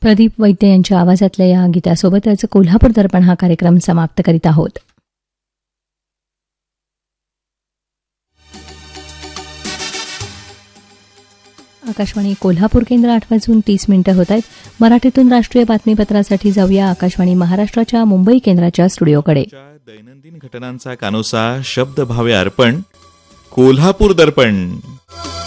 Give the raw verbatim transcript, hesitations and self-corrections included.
प्रदीप वैद्य यांच्या आवाजातल्या या गीतासोबतच कोल्हापूर दर्पण हा कार्यक्रम समाप्त करीत आहोत. आकाशवाणी कोल्हापूर केंद्र आठ वाजून तीस मिनिटं होत आहेत. मराठीतून राष्ट्रीय बातमीपत्रासाठी जाऊया आकाशवाणी महाराष्ट्राच्या मुंबई केंद्राच्या स्टुडिओकडे. दैनंदिन घटनांचा कानोसा शब्द भावे अर्पण कोल्हापूर दर्पण.